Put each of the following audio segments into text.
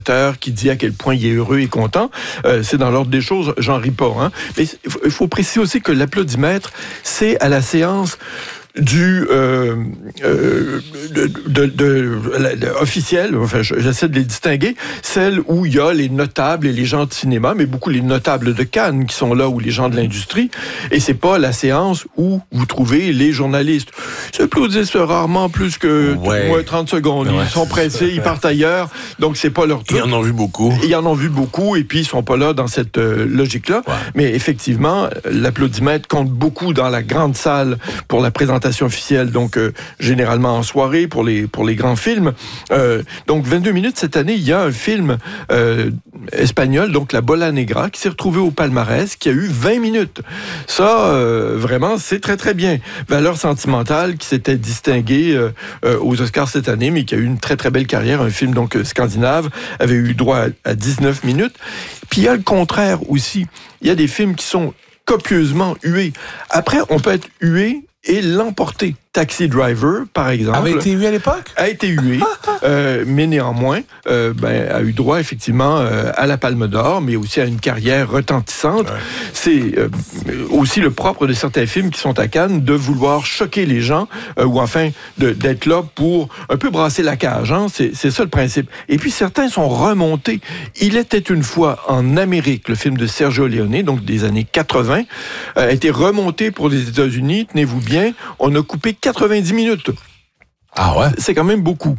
qui dit à quel point il est heureux et content. C'est dans l'ordre des choses, j'en ris pas. Hein. Mais il faut préciser aussi que l'applaudimètre, c'est à la séance officielle, enfin j'essaie de les distinguer, celle où il y a les notables et les gens de cinéma, mais beaucoup les notables de Cannes qui sont là, ou les gens de l'industrie, et c'est pas la séance où vous trouvez les journalistes. Ils s'applaudissent rarement plus que 30 secondes. Ils sont pressés, ils partent ailleurs, donc c'est pas leur truc. Ils en ont vu beaucoup. Ils en ont vu beaucoup, et puis ils sont pas là dans cette logique-là. Ouais. Mais effectivement, l'applaudimètre compte beaucoup dans la grande salle pour la présentation officielle, donc généralement en soirée pour les grands films. Donc 22 minutes cette année, il y a un film espagnol, donc La Bola Negra, qui s'est retrouvé au palmarès, qui a eu 20 minutes. Ça, vraiment, c'est très très bien. Valeur sentimentale, qui s'était distingué aux Oscars cette année, mais qui a eu une très très belle carrière. Un film donc scandinave, avait eu droit à 19 minutes. Puis il y a le contraire aussi. Il y a des films qui sont copieusement hués. Après, on peut être hué et l'emporter. Taxi Driver, par exemple. Avait été hué à l'époque? A été hué, mais néanmoins, a eu droit, effectivement, à la Palme d'Or, mais aussi à une carrière retentissante. Ouais. C'est aussi le propre de certains films qui sont à Cannes, de vouloir choquer les gens, ou enfin, d'être là pour un peu brasser la cage. Hein? C'est ça le principe. Et puis, certains sont remontés. Il était une fois en Amérique, le film de Sergio Leone, donc des années 80, a été remonté pour les États-Unis. Tenez-vous bien, on a coupé 90 minutes. Ah ouais? C'est quand même beaucoup.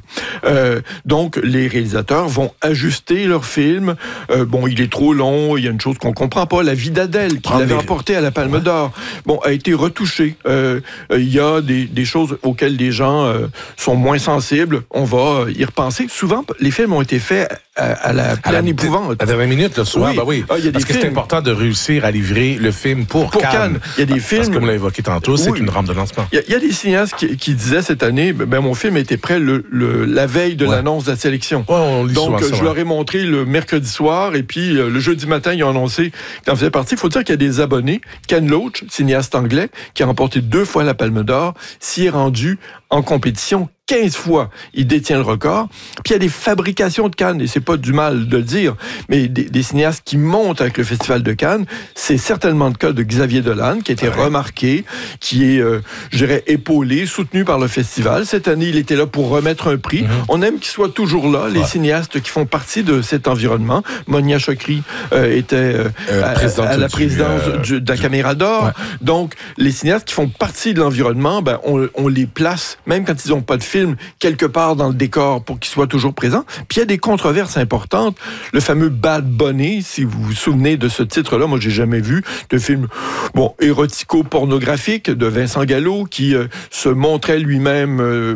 Donc, les réalisateurs vont ajuster leur film. Il est trop long, il y a une chose qu'on comprend pas. La vie d'Adèle, qui l'avait emporté à la Palme d'Or, a été retouchée. Il y a des choses auxquelles les gens sont moins sensibles. On va y repenser. Souvent, les films ont été faits à la pleine épouvante. À 20 minutes le soir, oui. Parce que c'est important de réussir à livrer le film pour Cannes. Il y a des films... Parce que comme on l'a évoqué tantôt, c'est une rampe de lancement. Il y a des cinéastes qui disaient cette année, mon film était prêt la veille de l'annonce de la sélection. Donc, je leur ai montré le mercredi soir, et puis le jeudi matin, ils ont annoncé qu'il en faisait partie. Il faut dire qu'il y a des abonnés. Ken Loach, cinéaste anglais, qui a remporté 2 fois la Palme d'Or, s'y est rendu en compétition 15 fois, il détient le record. Puis il y a des fabrications de Cannes, et c'est pas du mal de le dire, mais des cinéastes qui montent avec le Festival de Cannes. C'est certainement le cas de Xavier Dolan, qui a été remarqué, qui est, je dirais, épaulé, soutenu par le festival. Cette année, il était là pour remettre un prix. On aime qu'il soit toujours là, les cinéastes qui font partie de cet environnement. Monia Chokri était à la présidence de la Caméra d'Or. Donc, les cinéastes qui font partie de l'environnement, on les place, même quand ils n'ont pas de film, quelque part dans le décor pour qu'il soit toujours présent. Puis il y a des controverses importantes. Le fameux Bad Bunny, si vous vous souvenez de ce titre-là, moi j'ai jamais vu de film érotico-pornographique de Vincent Gallo qui se montrait lui-même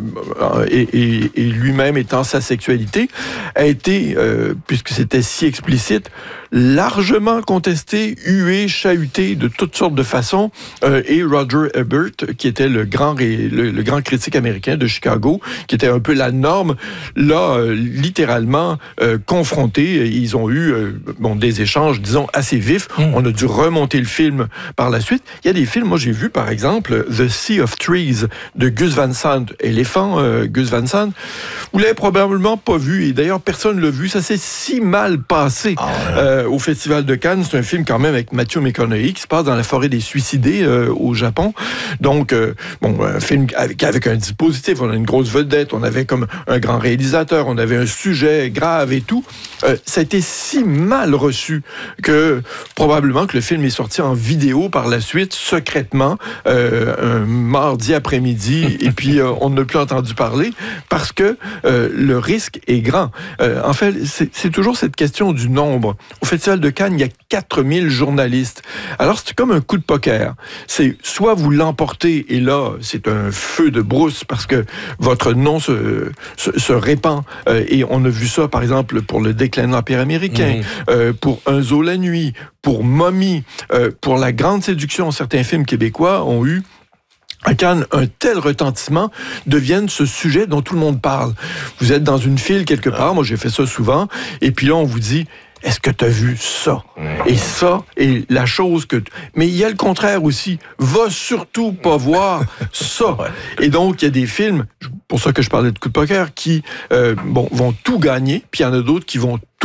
et lui-même étant sa sexualité, a été, puisque c'était si explicite, largement contesté, hué, chahuté de toutes sortes de façons. Et Roger Ebert, qui était le grand critique américain de Chicago, qui était un peu la norme, là, littéralement confronté. Ils ont eu des échanges, disons, assez vifs. On a dû remonter le film par la suite. Il y a des films, moi j'ai vu par exemple The Sea of Trees de Gus Van Sant, éléphant, Gus Van Sant. Vous l'avez probablement pas vu, et d'ailleurs personne l'a vu. Ça s'est si mal passé au Festival de Cannes. C'est un film quand même avec Matthew McConaughey qui se passe dans la forêt des suicidés au Japon. Donc, un film avec un dispositif. On a une grosse vedette, on avait comme un grand réalisateur, on avait un sujet grave et tout. Ça a été si mal reçu que probablement que le film est sorti en vidéo par la suite, secrètement, un mardi après-midi, et puis on n'a plus entendu parler parce que le risque est grand. En fait, c'est toujours cette question du nombre. Au Festival de Cannes, il y a 4000 journalistes. Alors, c'est comme un coup de poker. C'est soit vous l'emportez, et là, c'est un feu de brousse parce que votre nom se répand. Et on a vu ça, par exemple, pour le déclin de l'Empire américain, pour Un zoo la nuit, pour Mommy, pour La Grande Séduction. Certains films québécois ont eu à Cannes, un tel retentissement devienne ce sujet dont tout le monde parle. Vous êtes dans une file quelque part, moi j'ai fait ça souvent, et puis là on vous dit, est-ce que tu as vu ça? Et ça est la chose que... Mais il y a le contraire aussi. Va surtout pas voir ça. Et donc, il y a des films... pour ça que je parlais de coup de poker, qui vont tout gagner, puis il y en a d'autres qui vont